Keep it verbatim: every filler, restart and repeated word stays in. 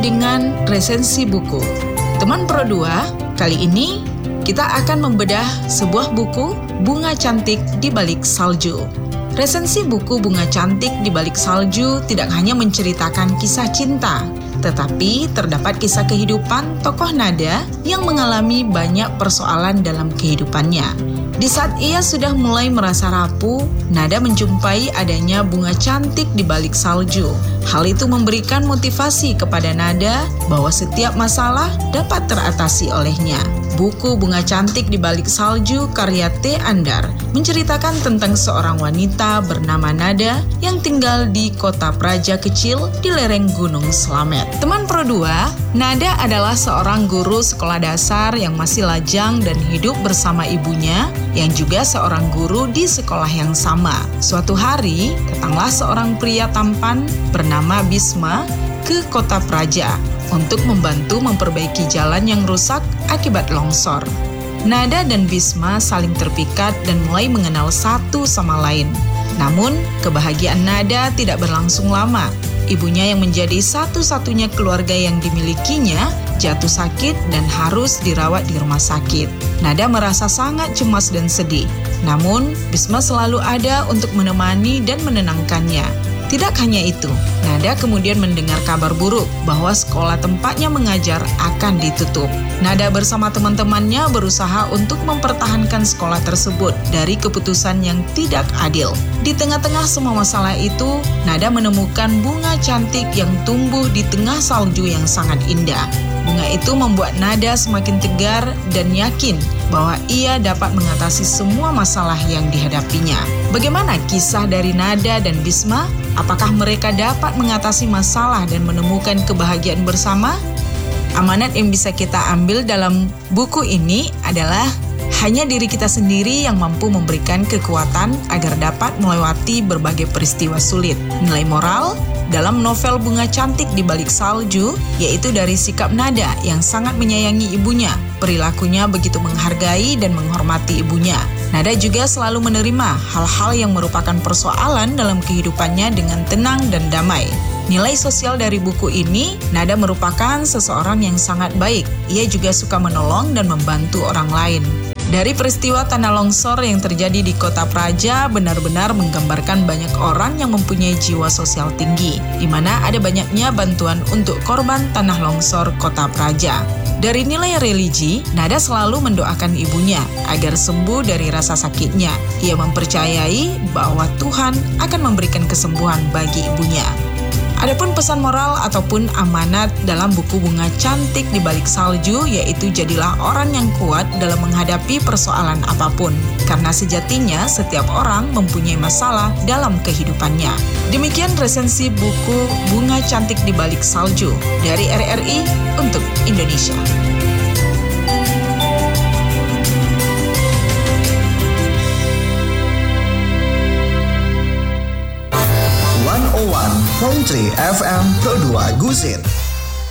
dengan resensi buku. Teman Pro dua, kali ini kita akan membedah sebuah buku Bunga Cantik di Balik Salju. Resensi buku Bunga Cantik di Balik Salju tidak hanya menceritakan kisah cinta, tetapi terdapat kisah kehidupan tokoh Nada yang mengalami banyak persoalan dalam kehidupannya. Di saat ia sudah mulai merasa rapuh, Nada menjumpai adanya bunga cantik di balik salju. Hal itu memberikan motivasi kepada Nada bahwa setiap masalah dapat teratasi olehnya. Buku Bunga Cantik di Balik Salju karya T. Andar menceritakan tentang seorang wanita bernama Nada yang tinggal di kota praja kecil di lereng Gunung Slamet. Teman Pro dua, Nada adalah seorang guru sekolah dasar yang masih lajang dan hidup bersama ibunya yang juga seorang guru di sekolah yang sama. Suatu hari, datanglah seorang pria tampan bernama Bisma ke kota praja untuk membantu memperbaiki jalan yang rusak akibat longsor. Nada dan Bisma saling terpikat dan mulai mengenal satu sama lain. Namun, kebahagiaan Nada tidak berlangsung lama. Ibunya yang menjadi satu-satunya keluarga yang dimilikinya jatuh sakit dan harus dirawat di rumah sakit. Nada merasa sangat cemas dan sedih. Namun, Bisma selalu ada untuk menemani dan menenangkannya. Tidak hanya itu, Nada kemudian mendengar kabar buruk bahwa sekolah tempatnya mengajar akan ditutup. Nada bersama teman-temannya berusaha untuk mempertahankan sekolah tersebut dari keputusan yang tidak adil. Di tengah-tengah semua masalah itu, Nada menemukan bunga cantik yang tumbuh di tengah salju yang sangat indah. Bunga itu membuat Nada semakin tegar dan yakin bahwa ia dapat mengatasi semua masalah yang dihadapinya. Bagaimana kisah dari Nada dan Bisma? Apakah mereka dapat mengatasi masalah dan menemukan kebahagiaan bersama? Amanat yang bisa kita ambil dalam buku ini adalah hanya diri kita sendiri yang mampu memberikan kekuatan agar dapat melewati berbagai peristiwa sulit. Nilai moral dalam novel Bunga Cantik di Balik Salju yaitu dari sikap Nada yang sangat menyayangi ibunya. Perilakunya begitu menghargai dan menghormati ibunya. Nada juga selalu menerima hal-hal yang merupakan persoalan dalam kehidupannya dengan tenang dan damai. Nilai sosial dari buku ini, Nada merupakan seseorang yang sangat baik. Ia juga suka menolong dan membantu orang lain. Dari peristiwa tanah longsor yang terjadi di kota praja benar-benar menggambarkan banyak orang yang mempunyai jiwa sosial tinggi, di mana ada banyaknya bantuan untuk korban tanah longsor kota praja. Dari nilai religi, Nada selalu mendoakan ibunya agar sembuh dari rasa sakitnya. Ia mempercayai bahwa Tuhan akan memberikan kesembuhan bagi ibunya. Adapun pesan moral ataupun amanat dalam buku Bunga Cantik di Balik Salju yaitu jadilah orang yang kuat dalam menghadapi persoalan apapun. Karena sejatinya setiap orang mempunyai masalah dalam kehidupannya. Demikian resensi buku Bunga Cantik di Balik Salju dari R R I untuk Indonesia. seratus satu koma tiga F M Pro dua Gusir.